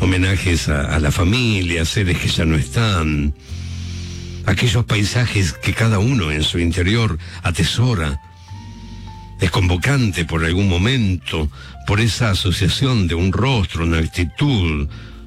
homenajes a la familia, a seres que ya no están, aquellos paisajes que cada uno en su interior atesora. Es convocante por algún momento, por esa asociación de un rostro, una actitud.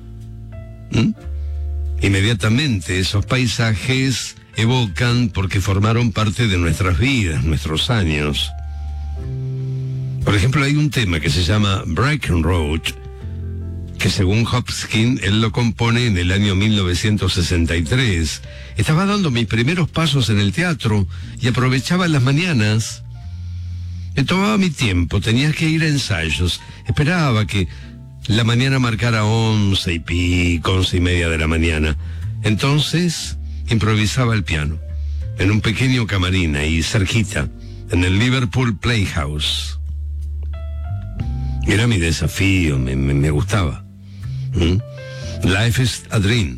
Inmediatamente esos paisajes evocan porque formaron parte de nuestras vidas, nuestros años. Por ejemplo, hay un tema que se llama Breaking Road, que según Hopkins, él lo compone en el año 1963. Estaba dando mis primeros pasos en el teatro y aprovechaba las mañanas. Me tomaba mi tiempo, tenía que ir a ensayos. Esperaba que la mañana marcara 11 y pico, 11:30 de la mañana. Entonces improvisaba el piano en un pequeño camarín ahí cerquita, en el Liverpool Playhouse. Era mi desafío, me gustaba. Life is a Dream.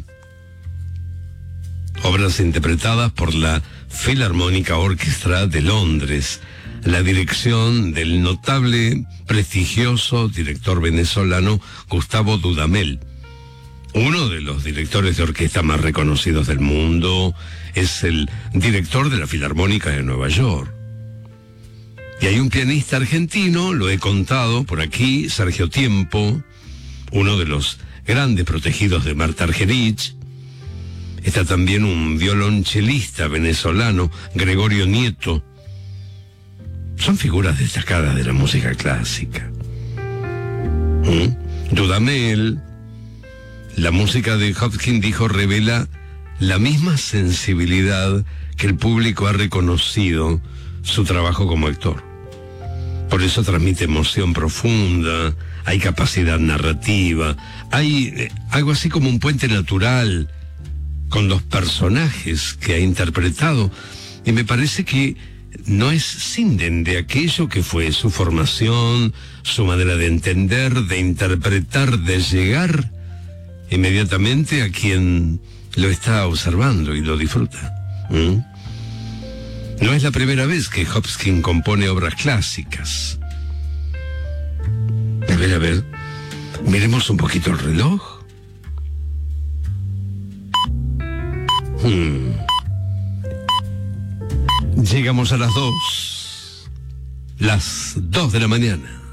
Obras interpretadas por la Philharmonic Orchestra de Londres, la dirección del notable, prestigioso director venezolano Gustavo Dudamel. Uno de los directores de orquesta más reconocidos del mundo, es el director de la Filarmónica de Nueva York. Y hay un pianista argentino, lo he contado por aquí, Sergio Tiempo, uno de los grandes protegidos de Marta Argerich. Está también un violonchelista venezolano, Gregorio Nieto. Son figuras destacadas de la música clásica. Dudamel, la música de Hopkins, dijo, revela la misma sensibilidad que el público ha reconocido su trabajo como actor. Por eso transmite emoción profunda, hay capacidad narrativa, hay algo así como un puente natural con los personajes que ha interpretado, y me parece que no escinden de aquello que fue su formación, su manera de entender, de interpretar, de llegar inmediatamente a quien lo está observando y lo disfruta. No es la primera vez que Hopkins compone obras clásicas. A ver, miremos un poquito el reloj. Llegamos a las 2 de la mañana.